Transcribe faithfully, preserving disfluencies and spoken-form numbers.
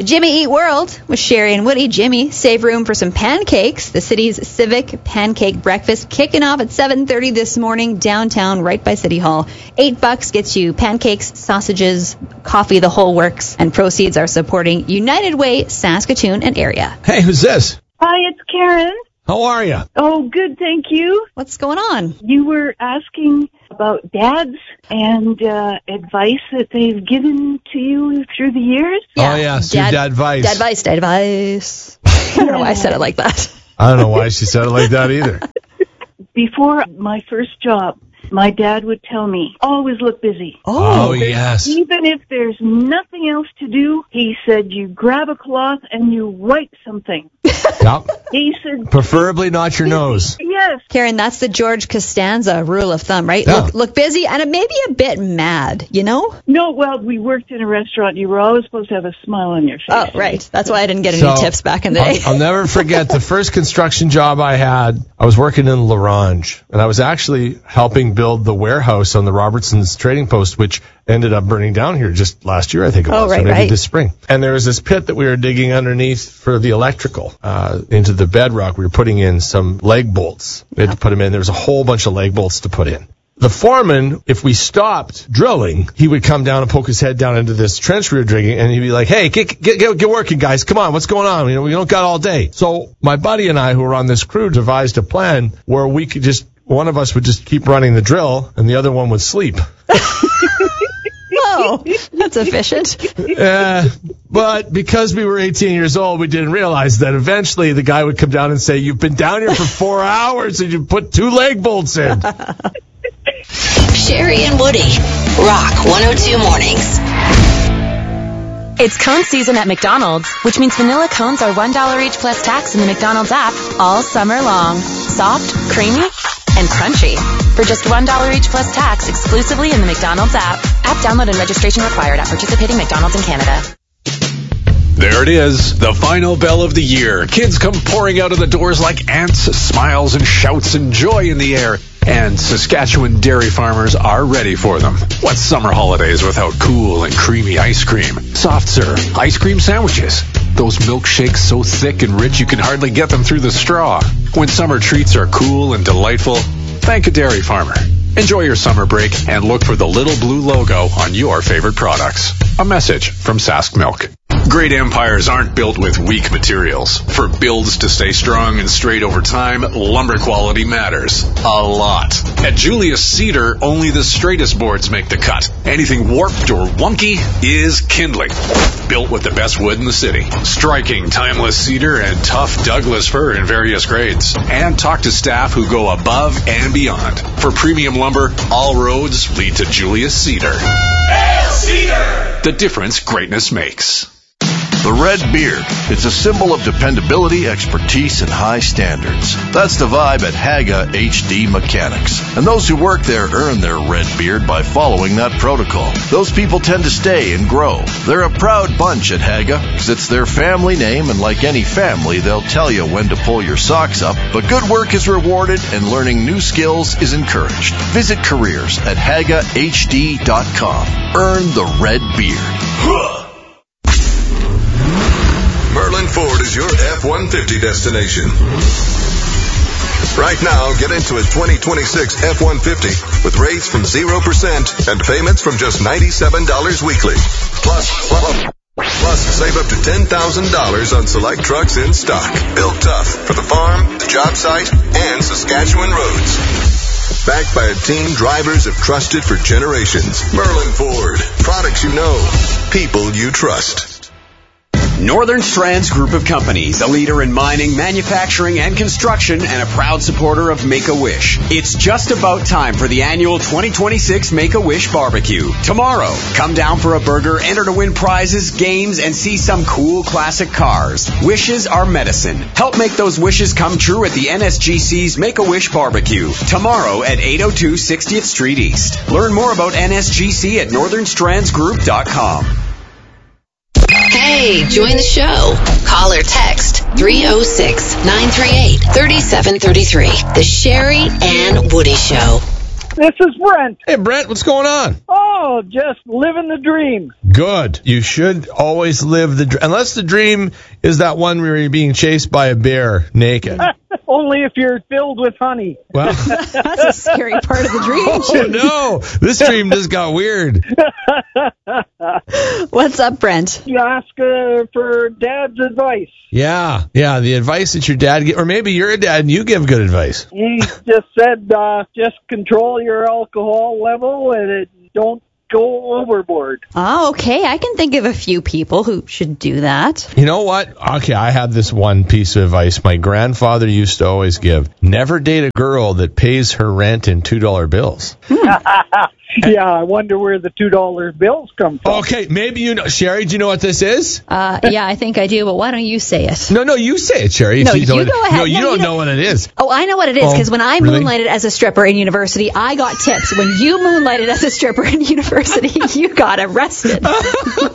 Jimmy Eat World with Sherry and Woody. Jimmy, save room for some pancakes. The city's Civic Pancake Breakfast kicking off at seven thirty this morning downtown right by City Hall. Eight bucks gets you pancakes, sausages, coffee, the whole works, and proceeds are supporting United Way, Saskatoon and area. Hey, who's this? Hi, it's Karen. How are you? Oh, good, thank you. What's going on? You were asking about dads and uh, advice that they've given to you through the years? Yeah. Oh, yeah, Dad, dad advice. Dad advice, dad advice. I don't know why I said it like that. I don't know why she said it like that either. Before my first job, my dad would tell me, always look busy. Oh, yes. Even if there's nothing else to do, he said, you grab a cloth and you write something. Yep. He said, Preferably not your nose. yes. Karen, that's the George Costanza rule of thumb, right? Yeah. Look, look busy and maybe a bit mad, you know? No, well, we worked in a restaurant. You were always supposed to have a smile on your face. Oh, right. That's why I didn't get any So, tips back in the day. I'll, I'll never forget the first construction job I had. I was working in Larange, and I was actually helping build the warehouse on the Robertson's Trading Post, which ended up burning down here just last year, I think it was, Oh, right, or maybe right. this spring. And there was this pit that we were digging underneath for the electrical, uh, into the bedrock. We were putting in some leg bolts. We had to put them in. There was a whole bunch of leg bolts to put in. The foreman, if we stopped drilling, he would come down and poke his head down into this trench we were digging, and he'd be like, hey, get, get, get, get working, guys. Come on, what's going on? You know, we don't got all day. So my buddy and I, who were on this crew, devised a plan where we could just, one of us would just keep running the drill, and the other one would sleep. Oh, that's efficient. Uh, but because we were eighteen years old, we didn't realize that eventually the guy would come down and say, you've been down here for four hours and you put two leg bolts in. Sherry and Woody, Rock one oh two Mornings. It's cone season at McDonald's, which means vanilla cones are one dollar each plus tax in the McDonald's app all summer long. Soft, creamy, and crunchy. For just one dollar each plus tax exclusively in the McDonald's app. App download and registration required at participating McDonald's in Canada. There it is, the final bell of the year. Kids come pouring out of the doors like ants, smiles and shouts and joy in the air. And Saskatchewan dairy farmers are ready for them. What's summer holidays without cool and creamy ice cream? Soft serve, ice cream sandwiches. Those milkshakes so thick and rich you can hardly get them through the straw. When summer treats are cool and delightful, thank a dairy farmer. Enjoy your summer break and look for the little blue logo on your favorite products. A message from Sask Milk. Great empires aren't built with weak materials. For builds to stay strong and straight over time, lumber quality matters a lot. At Julius Cedar, only the straightest boards make the cut. Anything warped or wonky is kindling. Built with the best wood in the city. Striking, timeless cedar and tough Douglas fir in various grades. And talk to staff who go above and beyond. For premium lumber, all roads lead to Julius Cedar. Hail Cedar! The difference greatness makes. The Red Beard. It's a symbol of dependability, expertise, and high standards. That's the vibe at Haga H D Mechanics. And those who work there earn their red beard by following that protocol. Those people tend to stay and grow. They're a proud bunch at Haga, because it's their family name, and like any family, they'll tell you when to pull your socks up. But good work is rewarded, and learning new skills is encouraged. Visit careers at haga h d dot com. Earn the red beard. Merlin Ford is your F one fifty destination. Right now, get into a twenty twenty-six F one fifty with rates from zero percent and payments from just ninety-seven dollars weekly. Plus, plus, plus save up to ten thousand dollars on select trucks in stock. Built tough for the farm, the job site, and Saskatchewan roads. Backed by a team drivers have trusted for generations. Merlin Ford. Products you know. People you trust. Northern Strands Group of Companies, a leader in mining, manufacturing, and construction, and a proud supporter of Make-A-Wish. It's just about time for the annual twenty twenty-six Make-A-Wish Barbecue. Tomorrow, come down for a burger, enter to win prizes, games, and see some cool classic cars. Wishes are medicine. Help make those wishes come true at the N S G C's Make-A-Wish Barbecue. Tomorrow at eight oh two sixtieth Street East. Learn more about N S G C at northern strands group dot com. Hey, join the show. Call or text three oh six, nine three eight, three seven three three. The Sherry and Woody Show. This is Brent. Hey, Brent, what's going on? Oh, just living the dream. Good. You should always live the dream. Unless the dream is that one where you're being chased by a bear naked. Only if you're filled with honey. Well, that's a scary part of the dream. Oh, no. This dream just got weird. What's up, Brent? You ask uh, for Dad's advice. Yeah. Yeah, the advice that your dad gives, or maybe you're a dad and you give good advice. He just said, uh, just control your alcohol level and it, don't go overboard. Oh, okay. I can think of a few people who should do that. You know what? Okay, I have this one piece of advice my grandfather used to always give. Never date a girl that pays her rent in two dollar bills. Yeah, I wonder where the two dollar bills come from. Okay, maybe you know. Sherry, do you know what this is? Uh, yeah, I think I do, but why don't you say it? No, no, you say it, Sherry. No, you, you don't, go ahead. No, you No, don't you know what it is. Oh, I know what it is, because Oh, when I really? moonlighted as a stripper in university, I got tips. When you moonlighted as a stripper in university, you got arrested.